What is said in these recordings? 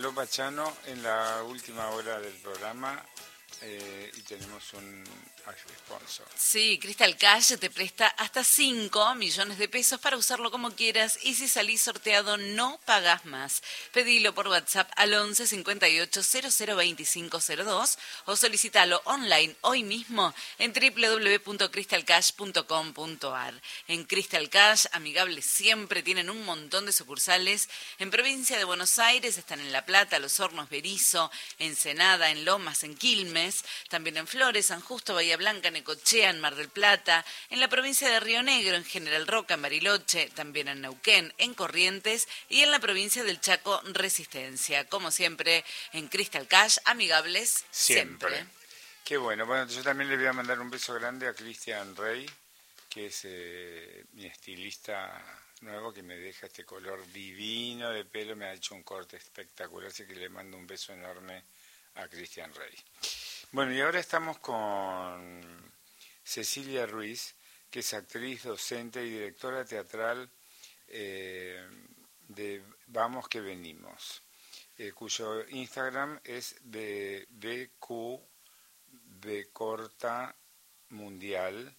Lopa Chano en la última hora del programa y tenemos un sponsor. Sí, Crystal Cash te presta hasta 5 millones de pesos para usarlo como quieras y si salís sorteado no pagás más. Pedilo por WhatsApp al 11 58 00 25 02 o solicitalo online hoy mismo en www.crystalcash.com.ar. En Crystal Cash, amigables siempre, tienen un montón de sucursales. En provincia de Buenos Aires están en La Plata, Los Hornos, Berisso, Ensenada, en Lomas, en Quilmes, también en Flores, San Justo, Bahía Blanca, Necochea, en Mar del Plata, en la provincia de Río Negro, en General Roca, en Bariloche, también en Neuquén, en Corrientes y en la provincia del Chaco, Resistencia. Como siempre, en Crystal Cash, amigables siempre. Qué bueno. Bueno, yo también le voy a mandar un beso grande a Cristian Rey, que es mi estilista nuevo, que me deja este color divino de pelo, me ha hecho un corte espectacular, así que le mando un beso enorme a Cristian Rey. Bueno, y ahora estamos con Cecilia Ruiz, que es actriz, docente y directora teatral de Vamos que Venimos, cuyo Instagram es BQ corta mundial.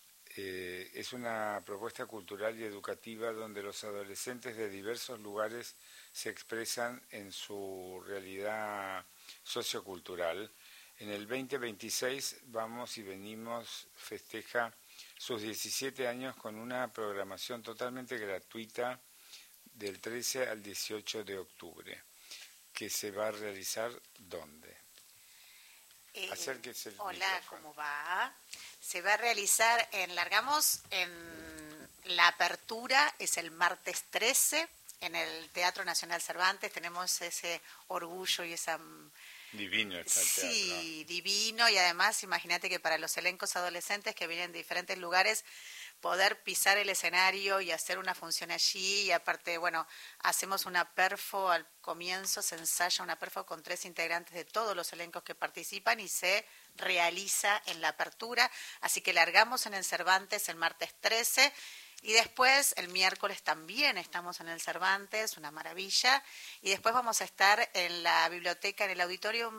Es una propuesta cultural y educativa donde los adolescentes de diversos lugares se expresan en su realidad sociocultural. En el 2026 Vamos y Venimos festeja sus 17 años con una programación totalmente gratuita del 13 al 18 de octubre, que se va a realizar ¿dónde? Acérquese el hola, micrófono. ¿Cómo va? Se va a realizar Largamos en la apertura, es el martes 13, en el Teatro Nacional Cervantes. Tenemos ese orgullo y esa... Divino está el teatro. Sí, divino, y además imagínate que para los elencos adolescentes que vienen de diferentes lugares, poder pisar el escenario y hacer una función allí, y aparte, bueno, hacemos una perfo al comienzo, se ensaya una perfo con 3 integrantes de todos los elencos que participan y se realiza en la apertura, así que largamos en el Cervantes el martes 13, y después el miércoles también estamos en el Cervantes, una maravilla, y después vamos a estar en la biblioteca, en el auditorio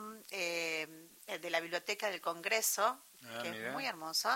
de la Biblioteca del Congreso, que mira. Es muy hermoso.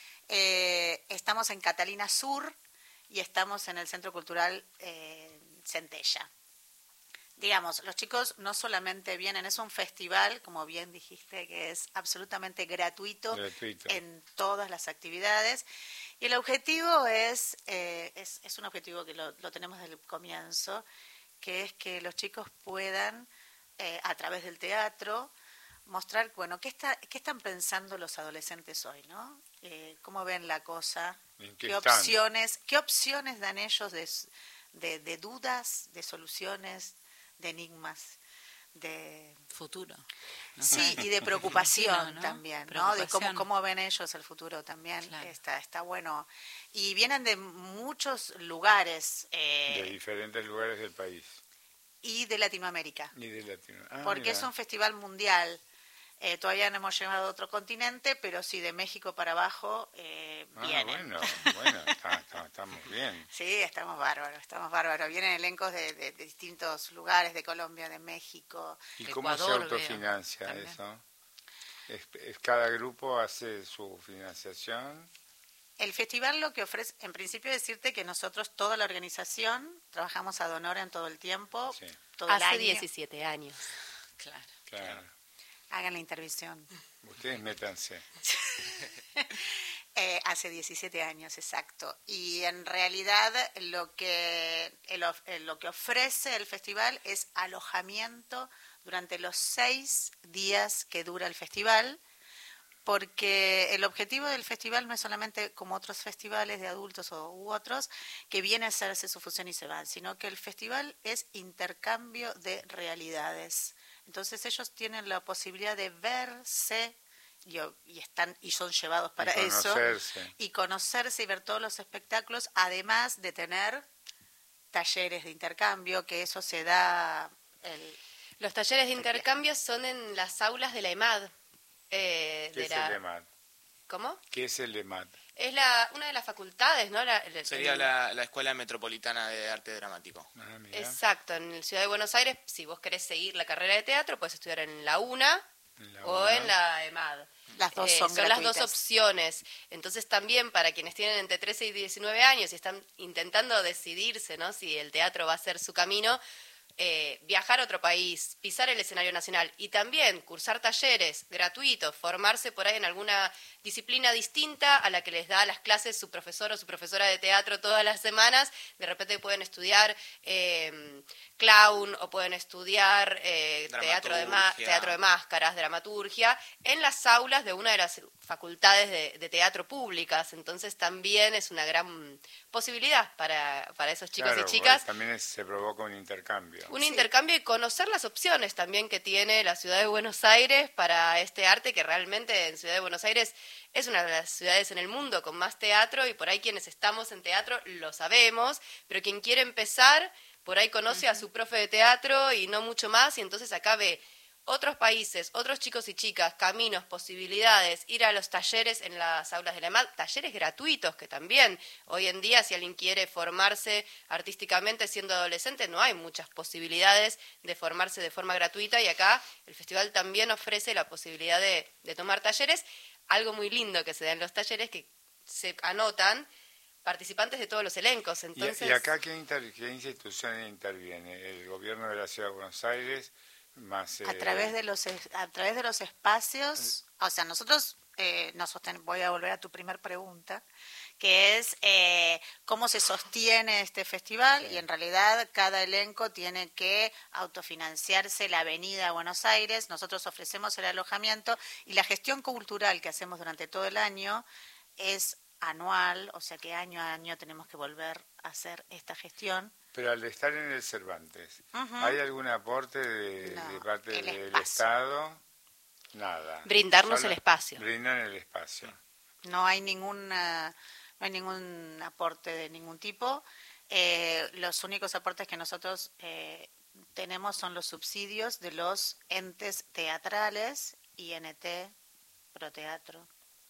Estamos en Catalina Sur y estamos en el Centro Cultural Centella. Digamos, los chicos no solamente vienen, es un festival, como bien dijiste, que es absolutamente gratuito. En todas las actividades. Y el objetivo es un objetivo que lo tenemos desde el comienzo, que es que los chicos puedan, a través del teatro, mostrar, bueno, qué están pensando los adolescentes hoy, ¿no? ¿Cómo ven la cosa? ¿Qué opciones dan ellos de dudas, de soluciones, de enigmas, de futuro? ¿No? Sí, y de preocupación, ¿no? También, ¿no? De cómo ven ellos el futuro también. Claro. Está bueno. Y vienen de muchos lugares. De diferentes lugares del país. Y de Latinoamérica. Porque mira. Es un festival mundial. Todavía no hemos llegado a otro continente, pero sí, de México para abajo vienen. Bueno, estamos bien. Sí, estamos bárbaros. Vienen elencos de distintos lugares, de Colombia, de México. ¿Y cómo se autofinancia eso? ¿Cada grupo hace su financiación? El festival lo que ofrece, en principio decirte que nosotros, toda la organización, trabajamos ad honorem todo el tiempo. Sí. Todo el año. Hace 17 años. Claro. Hagan la intervención. Ustedes métanse. Hace 17 años, exacto. Y en realidad lo que ofrece el festival es alojamiento durante los 6 días que dura el festival, porque el objetivo del festival no es solamente como otros festivales de adultos u otros, que viene a hacerse su función y se van, sino que el festival es intercambio de realidades. Entonces ellos tienen la posibilidad de verse y son llevados para eso y conocerse y ver todos los espectáculos, además de tener talleres de intercambio, que eso se da. Los talleres de intercambio son en las aulas de la EMAD. ¿Qué es el EMAD? ¿Cómo? ¿Qué es el EMAD? Es una de las facultades, ¿no? Sería la Escuela Metropolitana de Arte Dramático. Ah, mirá. Exacto, en la Ciudad de Buenos Aires, si vos querés seguir la carrera de teatro, puedes estudiar en la UNA o UNA. en la EMAD. Las dos son las dos gratuitas. opciones. Entonces también para quienes tienen entre 13 y 19 años y están intentando decidirse, ¿no? Si el teatro va a ser su camino, viajar a otro país, pisar el escenario nacional y también cursar talleres gratuitos, formarse por ahí en alguna disciplina distinta a la que les da las clases su profesor o su profesora de teatro todas las semanas. De repente pueden estudiar clown o pueden estudiar teatro de máscaras, dramaturgia, en las aulas de una de las facultades de teatro públicas. Entonces también es una gran posibilidad para esos chicos Claro, y chicas. porque también se provoca un intercambio. Un intercambio y conocer las opciones también que tiene la Ciudad de Buenos Aires para este arte, que realmente en Ciudad de Buenos Aires es una de las ciudades en el mundo con más teatro, y por ahí quienes estamos en teatro lo sabemos, pero quien quiere empezar, por ahí conoce a su profe de teatro y no mucho más, y entonces acá ve otros países, otros chicos y chicas, caminos, posibilidades, ir a los talleres en las aulas de la EMAD, talleres gratuitos que también hoy en día, si alguien quiere formarse artísticamente siendo adolescente, no hay muchas posibilidades de formarse de forma gratuita, y acá el festival también ofrece la posibilidad de tomar talleres. Algo muy lindo que se da en los talleres, que se anotan participantes de todos los elencos. Entonces, ¿Y acá qué institución interviene? ¿El gobierno de la Ciudad de Buenos Aires? Más, a través de los espacios, o sea, nosotros voy a volver a tu primer pregunta, que es cómo se sostiene este festival. Sí. Y en realidad cada elenco tiene que autofinanciarse la avenida a Buenos Aires. Nosotros ofrecemos el alojamiento y la gestión cultural que hacemos durante todo el año es anual, o sea que año a año tenemos que volver a hacer esta gestión. Pero al estar en el Cervantes, ¿hay algún aporte de parte del Estado? Nada. Brindarnos el espacio. Brindan el espacio. No hay ningún aporte de ningún tipo. Los únicos aportes que nosotros tenemos son los subsidios de los entes teatrales, INT, Proteatro.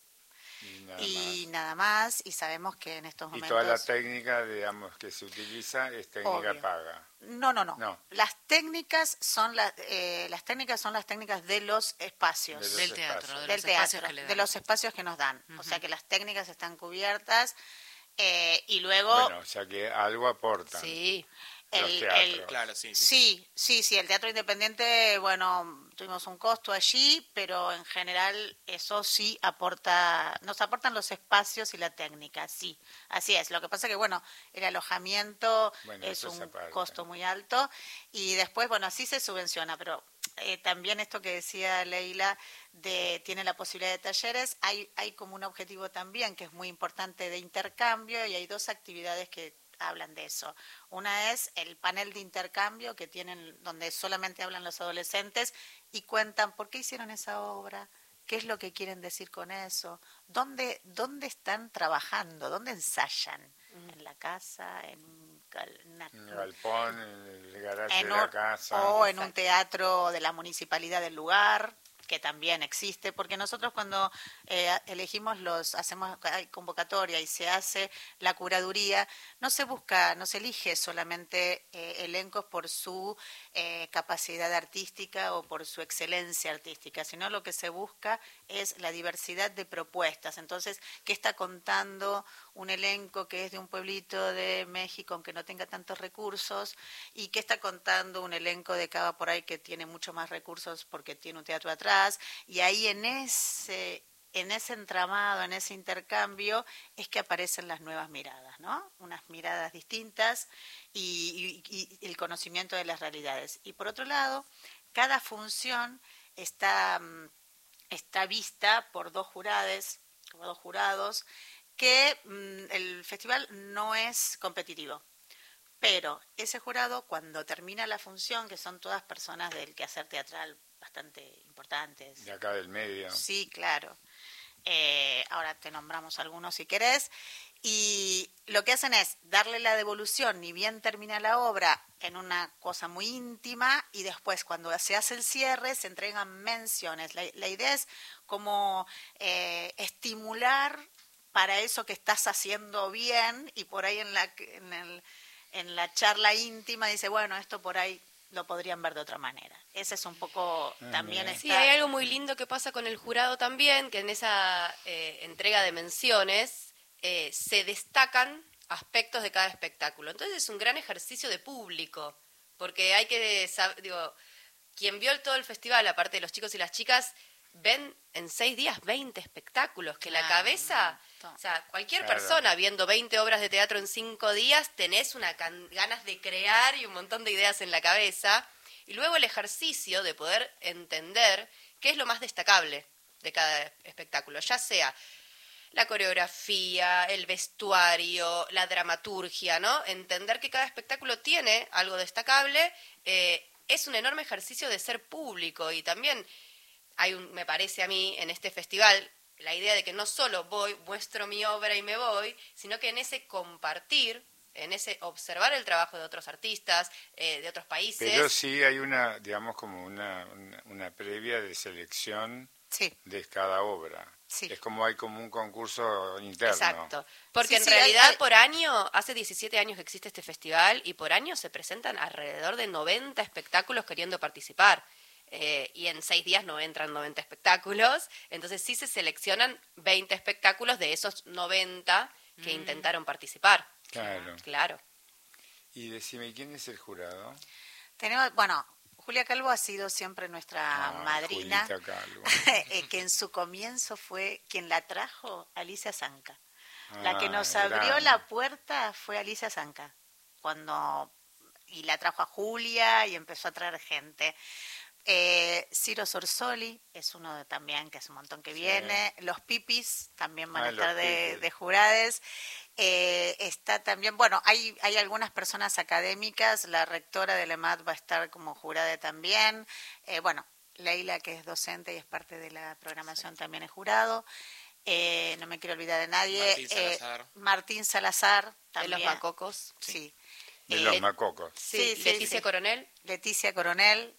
Nada más, y sabemos que en estos momentos... Y toda la técnica, digamos, que se utiliza es técnica paga. No. Las técnicas son las técnicas de los espacios. Del teatro, de los espacios que nos dan. O sea que las técnicas están cubiertas y luego... Bueno, o sea que algo aportan. Sí. Claro, sí, el teatro independiente, bueno, tuvimos un costo allí, pero en general eso sí nos aportan los espacios y la técnica, sí, así es. Lo que pasa que, bueno, el alojamiento es un costo muy alto y después, bueno, así se subvenciona, pero también esto que decía Leila, tiene la posibilidad de talleres, hay como un objetivo también que es muy importante de intercambio, y hay dos actividades que hablan de eso. Una es el panel de intercambio que tienen, donde solamente hablan los adolescentes y cuentan por qué hicieron esa obra, qué es lo que quieren decir con eso, dónde están trabajando, dónde ensayan, en la casa, en un galpón, en el garaje de la casa, o en un teatro de la municipalidad del lugar, que también existe, porque nosotros cuando elegimos hay convocatoria y se hace la curaduría, no se elige solamente elencos por su capacidad artística o por su excelencia artística, sino lo que se busca es la diversidad de propuestas. Entonces, ¿qué está contando un elenco que es de un pueblito de México, aunque no tenga tantos recursos? ¿Y qué está contando un elenco de Cava por ahí que tiene mucho más recursos porque tiene un teatro atrás? Y ahí en ese entramado, en ese intercambio, es que aparecen las nuevas miradas, ¿no? Unas miradas distintas y el conocimiento de las realidades. Y por otro lado, cada función está vista por dos jurados, que el festival no es competitivo. Pero ese jurado, cuando termina la función, que son todas personas del quehacer teatral bastante importantes. De acá del medio. Sí, claro. Ahora te nombramos algunos si querés. Y lo que hacen es darle la devolución, ni bien termina la obra, en una cosa muy íntima, y después cuando se hace el cierre se entregan menciones. La idea es como estimular para eso que estás haciendo bien, y por ahí en la charla íntima dice, bueno, esto por ahí lo podrían ver de otra manera. Ese es un poco también Sí, hay algo muy lindo que pasa con el jurado también, que en esa entrega de menciones se destacan aspectos de cada espectáculo. Entonces es un gran ejercicio de público, porque hay que saber, digo, quien vio todo el festival, aparte de los chicos y las chicas, ven en 6 días 20 espectáculos, que la cabeza, o sea, cualquier persona viendo 20 obras de teatro en 5 días, tenés ganas de crear y un montón de ideas en la cabeza, y luego el ejercicio de poder entender qué es lo más destacable de cada espectáculo, ya sea la coreografía, el vestuario, la dramaturgia, ¿no? Entender que cada espectáculo tiene algo destacable, es un enorme ejercicio de ser público, y también me parece a mí, en este festival, la idea de que no solo muestro mi obra y me voy, sino que en ese compartir, en ese observar el trabajo de otros artistas, de otros países. Pero sí hay una, digamos, como una previa de selección de cada obra. Sí. Es como hay como un concurso interno. Exacto, porque en realidad por año, hace 17 años que existe este festival, y por año se presentan alrededor de 90 espectáculos queriendo participar. Y en 6 días no entran 90 espectáculos, entonces sí se seleccionan 20 espectáculos de esos 90 que intentaron participar. Claro. Y decime, ¿quién es el jurado? Tenemos, bueno, Julia Calvo ha sido siempre nuestra madrina, que en su comienzo fue quien la trajo, Alicia Zanca. La que nos abrió la puerta fue Alicia Zanca, y la trajo a Julia y empezó a traer gente. Ciro Sorsoli es uno también que hace un montón que viene. Los Pipis también van a estar de jurades. Está también, bueno, hay algunas personas académicas. La rectora de la EMAT va a estar como jurada también. Bueno, Leila, que es docente y es parte de la programación, también es jurado. No me quiero olvidar de nadie. Martín Salazar también. De los Macocos. Sí. De los Macocos. Sí, Leticia Coronel. Leticia Coronel.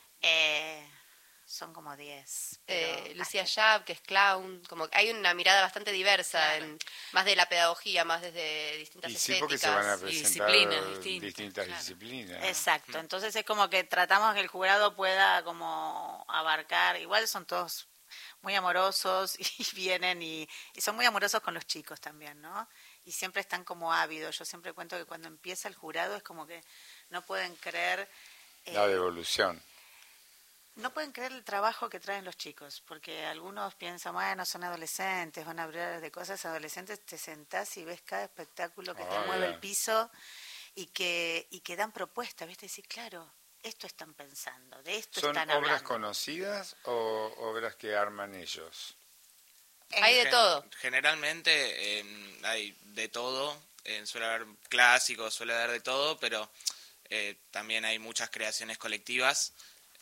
Son como 10. Lucía Schaap, que es clown, como hay una mirada bastante diversa, más de la pedagogía, más desde distintas estéticas. Porque se van a presentar distintas disciplinas. Exacto, entonces es como que tratamos que el jurado pueda como abarcar, igual son todos muy amorosos y vienen y son muy amorosos con los chicos también, ¿no? Y siempre están como ávidos. Yo siempre cuento que cuando empieza el jurado es como que no pueden creer... la devolución. No pueden creer el trabajo que traen los chicos, porque algunos piensan, bueno, son adolescentes, van a hablar de cosas adolescentes, te sentás y ves cada espectáculo que te mueve el piso y que dan propuestas, ¿viste? Decís, claro, esto están pensando, de esto están hablando. ¿Son obras conocidas o obras que arman ellos? Hay de todo. Generalmente hay de todo, suele haber clásicos, suele haber de todo, pero también hay muchas creaciones colectivas.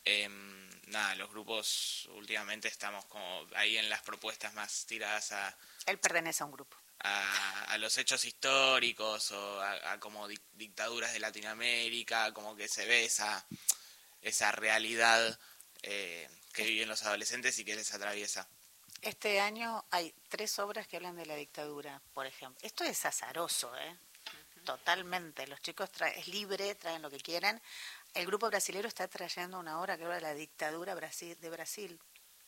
Los grupos últimamente estamos como ahí en las propuestas más tiradas a... Él pertenece a un grupo. A los hechos históricos o a como dictaduras de Latinoamérica, como que se ve esa realidad que viven los adolescentes y que les atraviesa. Este año hay 3 obras que hablan de la dictadura, por ejemplo. Esto es azaroso, totalmente. Los chicos es libre, traen lo que quieren. El grupo brasilero está trayendo una obra que habla de la dictadura de Brasil.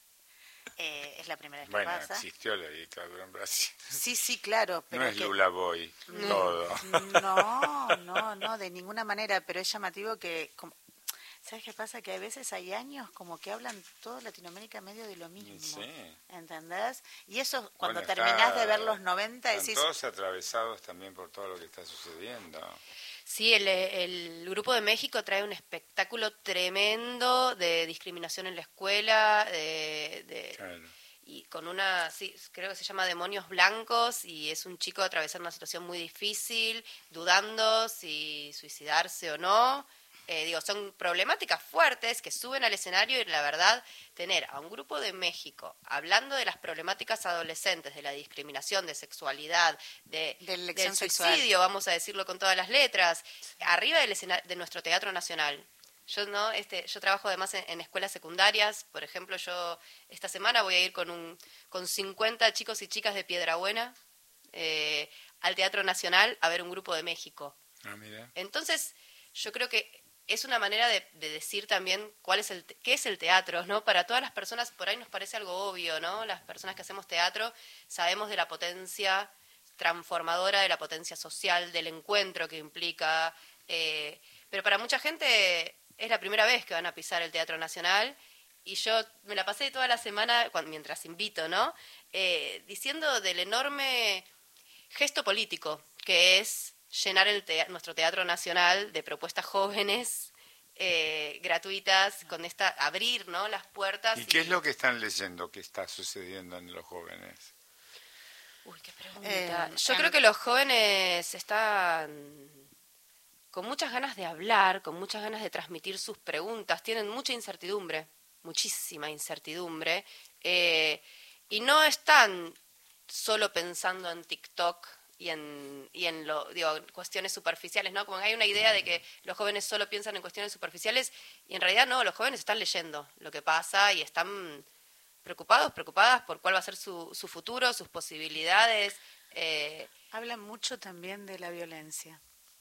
Es la primera vez que pasa. Bueno, existió la dictadura en Brasil. Sí, claro. Pero no es Lula Boy, todo. No, de ninguna manera, pero es llamativo que... ¿Sabes qué pasa? Que a veces hay años como que hablan toda Latinoamérica medio de lo mismo. Sí. ¿Entendés? Y eso, cuando terminás de ver los 90, decís... Están todos atravesados también por todo lo que está sucediendo. Sí, el Grupo de México trae un espectáculo tremendo de discriminación en la escuela, y con creo que se llama Demonios Blancos, y es un chico atravesando una situación muy difícil, dudando si suicidarse o no. Son problemáticas fuertes que suben al escenario, y la verdad, tener a un Grupo de México hablando de las problemáticas adolescentes, de la discriminación, de sexualidad, del suicidio, vamos a decirlo con todas las letras, arriba de nuestro Teatro Nacional. Yo trabajo además en escuelas secundarias. Por ejemplo, yo esta semana voy a ir con 50 chicos y chicas de Piedrabuena al Teatro Nacional a ver un grupo de México. Ah, mira. Entonces, yo creo que es una manera de decir también qué es el teatro, ¿no? Para todas las personas, por ahí nos parece algo obvio, ¿no? Las personas que hacemos teatro sabemos de la potencia transformadora, de la potencia social, del encuentro que implica, pero para mucha gente es la primera vez que van a pisar el Teatro Nacional, y yo me la pasé toda la semana, mientras invito, ¿no? Diciendo del enorme gesto político que es llenar nuestro Teatro Nacional de propuestas jóvenes, gratuitas, con abrir, ¿no?, las puertas. ¿Y qué es lo que están leyendo que está sucediendo en los jóvenes? Uy, qué pregunta. Yo creo que los jóvenes están con muchas ganas de hablar, con muchas ganas de transmitir sus preguntas, tienen mucha incertidumbre, muchísima incertidumbre, y no están solo pensando en TikTok y en cuestiones superficiales, ¿no? Como que hay una idea de que los jóvenes solo piensan en cuestiones superficiales, y en realidad no, los jóvenes están leyendo lo que pasa y están preocupadas por cuál va a ser su futuro, sus posibilidades. Hablan mucho también de la violencia.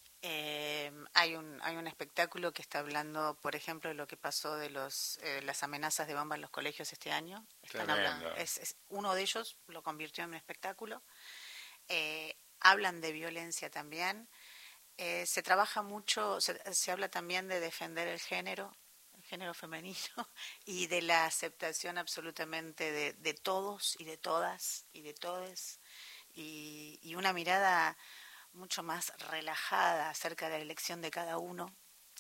Hay un espectáculo que está hablando, por ejemplo, de lo que pasó de las amenazas de bomba en los colegios este año. Están hablando, uno de ellos lo convirtió en un espectáculo. Hablan de violencia también. Se trabaja mucho, se habla también de defender el género femenino, y de la aceptación absolutamente de todos y de todas y de todes, y una mirada mucho más relajada acerca de la elección de cada uno.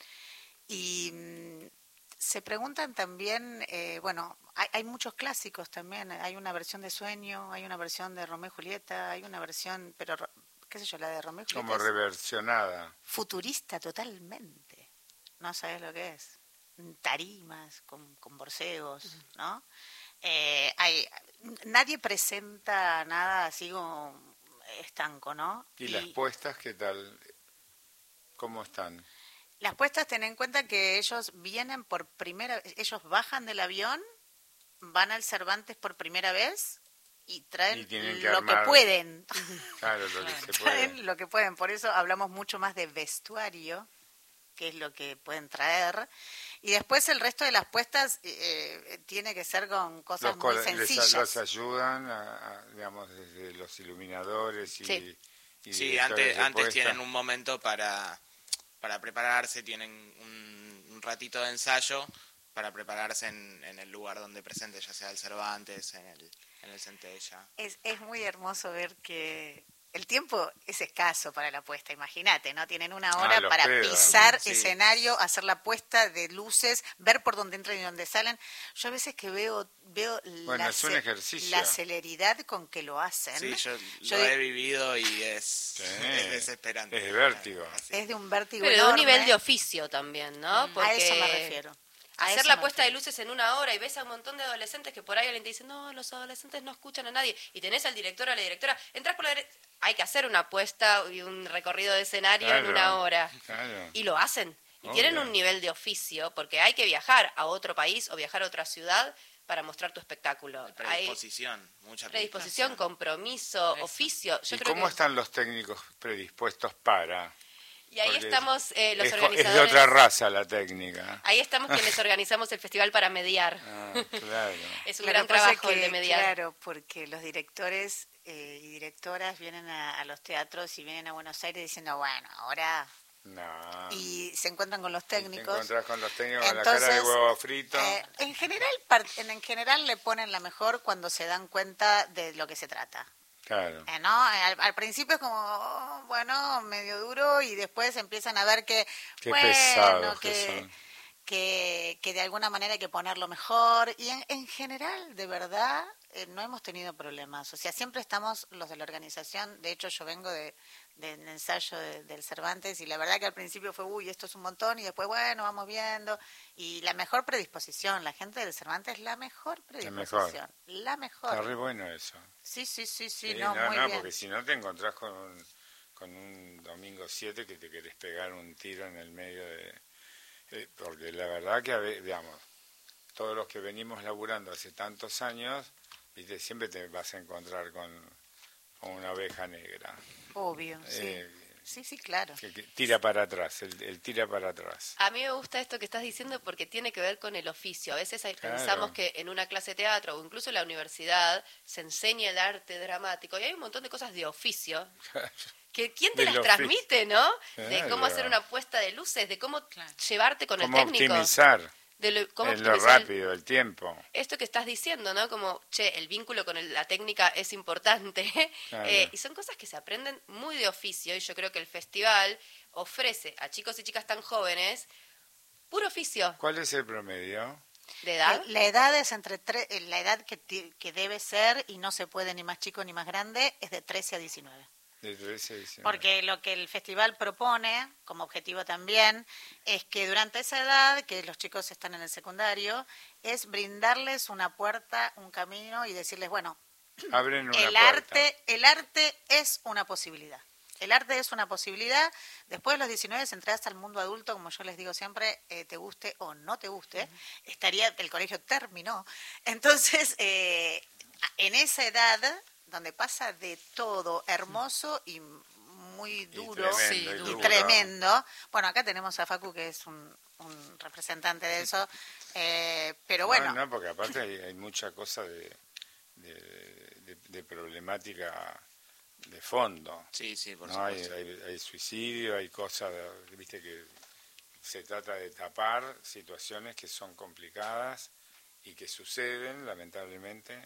Y se preguntan también, hay muchos clásicos también, hay una versión de Sueño, hay una versión de Romeo y Julieta, hay una versión, pero qué sé yo, la de Romeo y Julieta como reversionada, futurista totalmente, no sabes lo que es, tarimas con borseos, ¿no? Nadie presenta nada así como estanco, ¿no? ¿Y las puestas qué tal? ¿Cómo están? Las puestas, ten en cuenta que ellos vienen ellos bajan del avión, van al Cervantes por primera vez y traen lo que pueden. Claro, lo que se puede. Traen lo que pueden, por eso hablamos mucho más de vestuario, que es lo que pueden traer. Y después el resto de las puestas tiene que ser con cosas muy sencillas. Los ayudan, digamos, desde los iluminadores y sí, antes tienen un momento para prepararse, tienen un ratito de ensayo para prepararse en el lugar donde presente, ya sea el Cervantes, en el Centella. Es muy hermoso ver que el tiempo es escaso para la puesta, imagínate, ¿no? Tienen una hora para pisar escenario, hacer la puesta de luces, ver por dónde entran y dónde salen. Yo a veces que veo es un ejercicio. La celeridad con que lo hacen. Sí, yo lo he vivido y es desesperante. Es de vértigo. Es de un vértigo pero enorme. De un nivel de oficio también, ¿no? Porque a eso me refiero. Hacer la puesta de luces en una hora y ves a un montón de adolescentes que por ahí alguien te dice, no, los adolescentes no escuchan a nadie, y tenés al director o a la directora, entras por la derecha, hay que hacer una puesta y un recorrido de escenario en una hora. Claro. Y lo hacen. Y tienen un nivel de oficio, porque hay que viajar a otro país o viajar a otra ciudad para mostrar tu espectáculo. Predisposición, mucha predisposición, compromiso, oficio. ¿Y cómo están los técnicos predispuestos para...? Y ahí estamos los organizadores. Es de otra raza la técnica. Ahí estamos quienes organizamos el festival para mediar. Claro. Es un gran trabajo el de mediar. Claro, porque los directores y directoras vienen a los teatros y vienen a Buenos Aires diciendo, bueno, ahora... No. Y se encuentran con los técnicos. Te encontrás con los técnicos con la cara de huevo frito. En general le ponen la mejor cuando se dan cuenta de lo que se trata. Claro. ¿No? Al principio es como, bueno, medio duro, y después empiezan a ver que, qué pesados que de alguna manera hay que ponerlo mejor. Y en general, de verdad, no hemos tenido problemas. O sea, siempre estamos los de la organización. De hecho, yo vengo del ensayo del Cervantes, y la verdad que al principio fue, uy, esto es un montón, y después, bueno, vamos viendo. Y la mejor predisposición, la gente del Cervantes, la mejor predisposición. La mejor. Está re bueno eso. Sí, No, muy bien. porque si no te encontrás con un domingo 7 que te querés pegar un tiro en el medio de... porque la verdad que, digamos, todos los que venimos laburando hace tantos años, ¿viste? Siempre te vas a encontrar con o una oveja negra. Obvio, sí. Sí, claro. Que tira para atrás, el tira para atrás. A mí me gusta esto que estás diciendo porque tiene que ver con el oficio. A veces Claro. pensamos que en una clase de teatro o incluso en la universidad se enseña el arte dramático y hay un montón de cosas de oficio. Que ¿quién te Del las oficio. transmite, no? De Claro. cómo hacer una puesta de luces, de cómo Claro. llevarte con Cómo el técnico. optimizar Cómo lo optimizar rápido, el tiempo. esto que estás diciendo, ¿no? Como, che, el vínculo con la técnica es importante. Claro. Y son cosas que se aprenden muy de oficio y yo creo que el festival ofrece a chicos y chicas tan jóvenes puro oficio. ¿Cuál es el promedio? ¿De edad? La edad es la edad que debe ser y no se puede ni más chico ni más grande es de 13 a 19. De 13 a 19. Porque lo que el festival propone, como objetivo también, es que durante esa edad, que los chicos están en el secundario, es brindarles una puerta, un camino y decirles, bueno, Abren una el puerta. arte es una posibilidad. El arte es una posibilidad. Después de los 19 entras al mundo adulto, como yo les digo siempre, te guste o no te guste. El colegio terminó. Entonces, en esa edad, donde pasa de todo, hermoso y muy duro tremendo, y y duro. tremendo. Bueno, acá tenemos a Facu, que es un representante de eso. Pero bueno, No, porque aparte hay mucha cosa de problemática de fondo. Sí, sí, por ¿No? supuesto. Hay suicidio, hay cosas, viste, que se trata de tapar situaciones que son complicadas y que suceden, lamentablemente,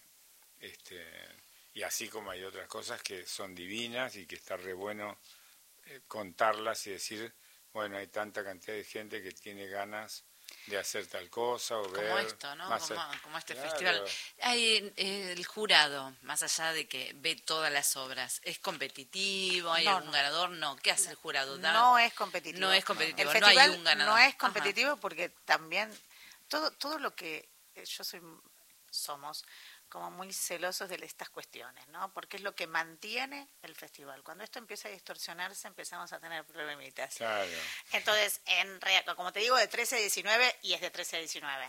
y así como hay otras cosas que son divinas y que está re bueno contarlas y decir, bueno, hay tanta cantidad de gente que tiene ganas de hacer tal cosa o ver Como esto, ¿no? más Como este claro. festival. Hay el jurado, más allá de que ve todas las obras, ¿es competitivo? ¿Hay No, algún no. ganador? No. ¿Qué hace el jurado? no es competitivo. No es competitivo, El no hay festival un ganador. no es Ajá. competitivo porque también todo lo que somos como muy celosos de estas cuestiones, ¿no? Porque es lo que mantiene el festival. Cuando esto empieza a distorsionarse, empezamos a tener problemitas. Claro. Entonces, como te digo, de 13 a 19 y es de 13 a 19.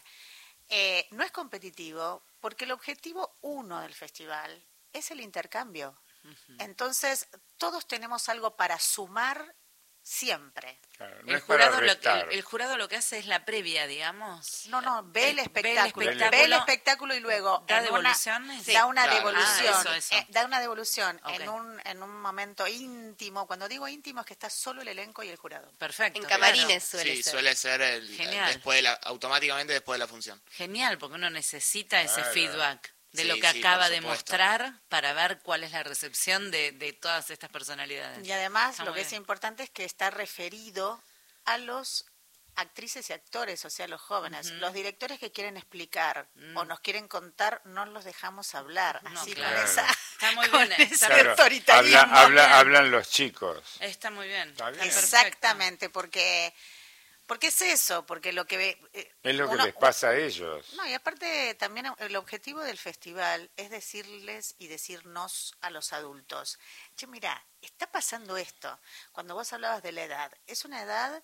No es competitivo porque el objetivo 1 del festival es el intercambio. Entonces, todos tenemos algo para sumar siempre. Claro, no El es para jurado, restar. el jurado lo que hace es la previa, digamos. No, ve el espectáculo. espectáculo. Ve el espectáculo y luego ¿Da en una- devoluciones? da una Claro. devolución. Eso. Da una devolución Ok. en un momento íntimo. Cuando digo íntimo es que está solo el elenco y el jurado. Perfecto. En camarines claro. suele Sí, ser. suele ser Genial. automáticamente después de la función. Genial, porque uno necesita ese Claro. feedback de Sí, lo que sí, acaba por de supuesto. mostrar para ver cuál es la recepción de todas estas personalidades. Y además Está lo muy que es bien. importante es que está referido a los actrices y actores, o sea, los jóvenes. Los directores que quieren explicar o nos quieren contar, no los dejamos hablar. No, Así claro. con esa... Está muy con bien, ese está Claro, autoritarismo. hablan los chicos. Está muy bien. Está bien. perfecto. Exactamente, porque es eso, porque lo que... Es lo que uno- les pasa a ellos. No, y aparte también el objetivo del festival es decirles y decirnos a los adultos, che, mira, está pasando esto. Cuando vos hablabas de la edad, es una edad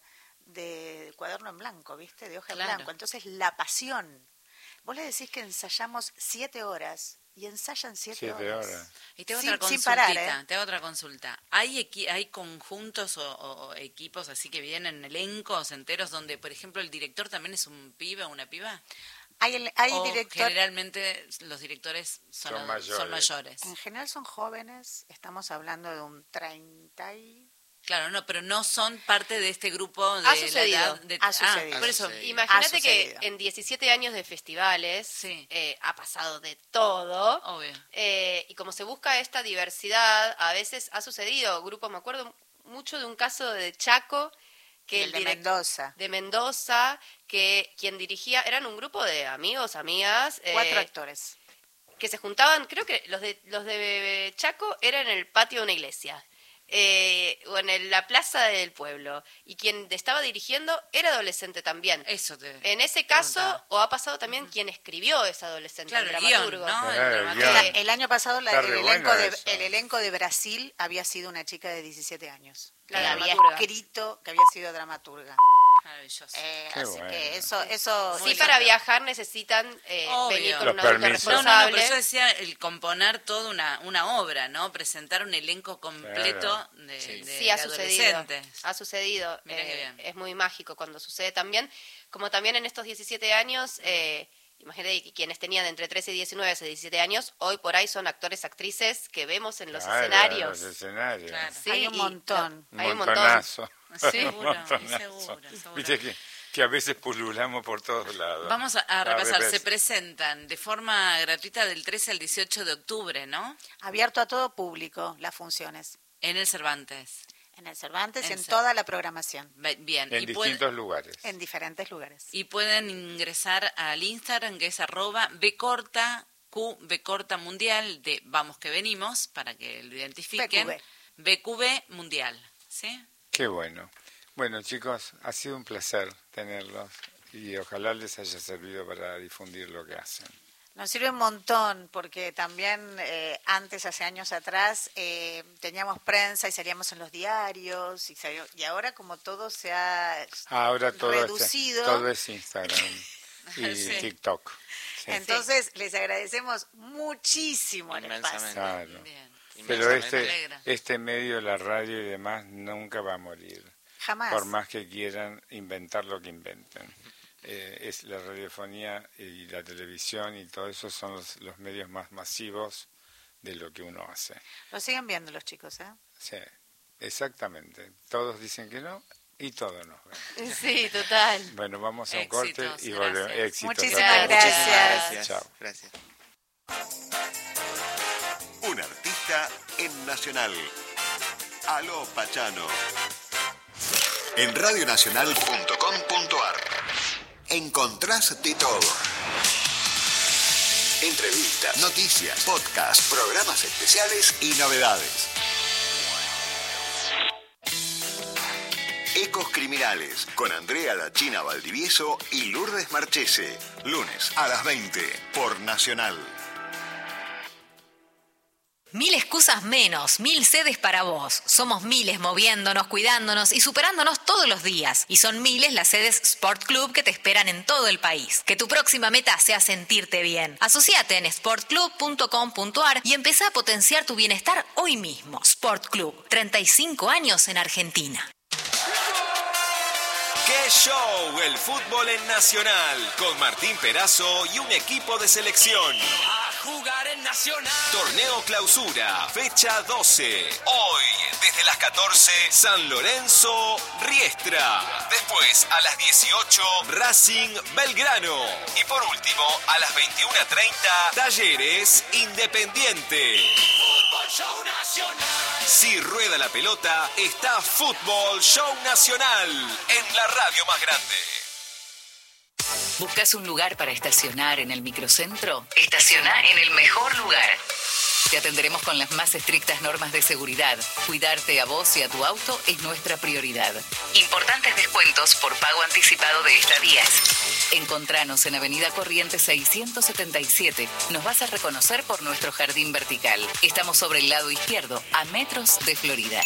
de cuaderno en blanco, ¿viste? De hoja Claro. en blanco. Entonces, la pasión. Vos le decís que ensayamos 7 horas y ensayan 7 7 horas. horas. Y te hago Sin- otra sin consultita, parar, te hago otra consulta. ¿Hay conjuntos o equipos así que vienen, elencos enteros, donde, por ejemplo, el director también es un pibe o una piba? Hay ¿O director... generalmente los directores son Son mayores. mayores? En general son jóvenes, estamos hablando de un 30 y... Claro, no, pero no son parte de este grupo de Ha la sucedido. edad de... Ha sucedido. por eso, Ha sucedido. Imagínate que sucedido. en 17 años de festivales Sí. ha pasado de todo. obvio. Y como se busca esta diversidad, a veces ha sucedido. Grupos, me acuerdo mucho de un caso de Chaco, que el de direc- Mendoza. de Mendoza, que quien dirigía, eran un grupo de amigos, amigas, 4 actores. que se juntaban, creo que los de Chaco eran en el patio de una iglesia. O en la plaza del pueblo. Y quien estaba dirigiendo era adolescente también. Eso te En ese caso, preguntaba. o ha pasado también quien escribió ese adolescente, Claro, el el guión, dramaturgo. ¿no? Claro, el dramaturgo. guión. El año pasado Está re bueno eso. el elenco de Brasil había sido una chica de 17 años. La que había dramaturga. escrito, que había sido dramaturga. Maravilloso. Así bueno. que eso Sí, Muy para lindo. viajar necesitan Obvio. venir con Los un adulto permisos. No, responsable. pero yo decía el componer toda una obra, ¿no? Presentar un elenco completo Claro. de, Sí. de Sí, ha sucedido. adolescentes. Ha sucedido. Mira qué bien. Es muy mágico cuando sucede también. Como también en estos 17 años, imagínate que quienes tenían entre 13 y 19 hace 17 años, hoy por ahí son actores, actrices que vemos en los Claro, escenarios. Los escenarios. Claro. Sí, Hay un y montón. hay un montón. montonazo. Seguro, Montonazo. seguro. Viste que a veces pululamos por todos lados. Vamos a repasar. revés. Se presentan de forma gratuita del 13 al 18 de octubre, ¿no? Abierto a todo público las funciones. En el Cervantes. En el Cervantes y En en Cer- toda la programación. Bien. En y distintos lugares. En diferentes lugares. Y pueden ingresar al Instagram, que es @bcorta mundial de Vamos que Venimos, para que lo identifiquen. BQB Mundial, ¿sí? Qué bueno. Bueno, chicos, ha sido un placer tenerlos y ojalá les haya servido para difundir lo que hacen. Nos sirve un montón porque también antes, hace años atrás, teníamos prensa y salíamos en los diarios y ahora como todo se ha Ahora todo reducido. todo es Instagram y Sí. TikTok. Sí. Entonces les agradecemos muchísimo el espacio. Inmensamente. Claro. Bien. Pero Inmensamente. alegra. este medio, la radio y demás, nunca va a morir. Jamás. Por más que quieran inventar lo que inventen. Es la radiofonía y la televisión y todo eso son los medios más masivos de lo que uno hace. Lo siguen viendo los chicos, ¿eh? Sí, exactamente. Todos dicen que no y todos nos ven. Sí, total. Bueno, vamos a un Éxitos, corte y volvemos. gracias. Éxitos a Muchísimas todos. gracias. Chao. Gracias. Un artista en Nacional. Aló Pachano. En radionacional.com.ar encontrás de todo. Entrevistas, noticias, podcasts, programas especiales y novedades. Ecos Criminales con Andrea La China Valdivieso y Lourdes Marchese. Lunes a las 20 por Nacional. 1000 excusas menos, 1000 sedes para vos. Somos miles moviéndonos, cuidándonos y superándonos todos los días. Y son miles las sedes Sport Club que te esperan en todo el país. Que tu próxima meta sea sentirte bien. Asociate en sportclub.com.ar y empezá a potenciar tu bienestar hoy mismo. Sport Club, 35 años en Argentina. ¡Qué show! El fútbol en Nacional, con Martín Perazo y un equipo de selección. A jugar en Nacional. Torneo Clausura, fecha 12. Hoy, desde las 14, San Lorenzo, Riestra. Después, a las 18, Racing, Belgrano. Y por último, a las 21:30, Talleres, Independiente. Fútbol Show Nacional. Si rueda la pelota, está Fútbol Show Nacional en la radio más grande. ¿Buscas un lugar para estacionar en el microcentro? Estaciona en el mejor lugar. Te atenderemos con las más estrictas normas de seguridad. Cuidarte a vos y a tu auto es nuestra prioridad. Importantes descuentos por pago anticipado de estadías. Encontranos en Avenida Corrientes 677. Nos vas a reconocer por nuestro jardín vertical. Estamos sobre el lado izquierdo, a metros de Florida.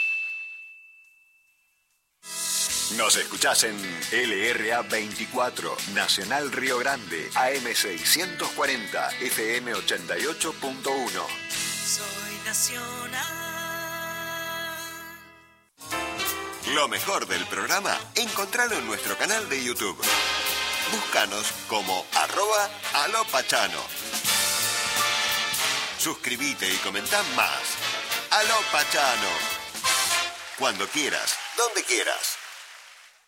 Nos escuchás en LRA 24, Nacional Río Grande, AM 640, FM 88.1. Soy Nacional. Lo mejor del programa, encontralo en nuestro canal de YouTube. Búscanos como @alopachano. Suscríbete y comentá más. Aló Pachano. Cuando quieras, donde quieras.